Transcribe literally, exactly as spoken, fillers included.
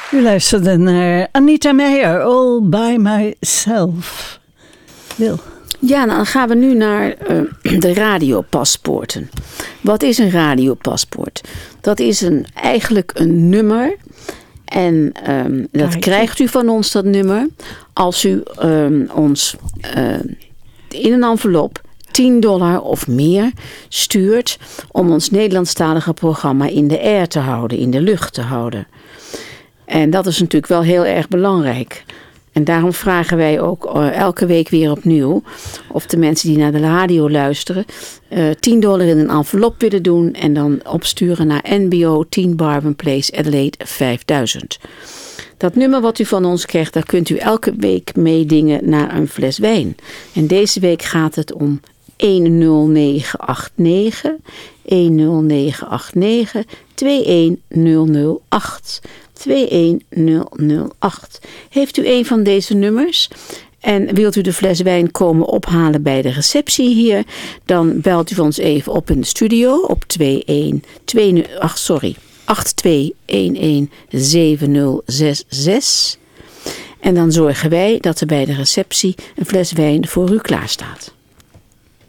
U luisterde naar Anita Meijer, All By Myself. Wil. Ja, dan gaan we nu naar uh, de radiopaspoorten. Wat is een radiopaspoort? Dat is een, eigenlijk een nummer. En um, dat krijgt u van ons, dat nummer, als u um, ons uh, in een envelop tien dollar of meer stuurt om ons Nederlandstalige programma in de air te houden, in de lucht te houden. En dat is natuurlijk wel heel erg belangrijk. En daarom vragen wij ook uh, elke week weer opnieuw of de mensen die naar de radio luisteren uh, tien dollar in een envelop willen doen en dan opsturen naar N B O tien Barwon Place Adelaide vijfduizend. Dat nummer wat u van ons krijgt, daar kunt u elke week meedingen naar een fles wijn. En deze week gaat het om een nul negen acht negen, een nul negen acht negen, twee een nul nul acht. twee een nul nul acht. Heeft u een van deze nummers en wilt u de fles wijn komen ophalen bij de receptie hier, dan belt u ons even op in de studio op twee een twee ach sorry acht twee een een zeven nul zes zes. En dan zorgen wij dat er bij de receptie een fles wijn voor u klaar staat.